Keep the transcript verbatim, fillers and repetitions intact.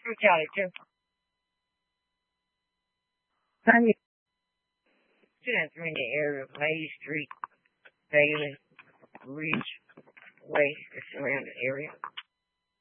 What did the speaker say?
through Charlie too. Tanya. Students are in the area of May Street, Bailey, Reach,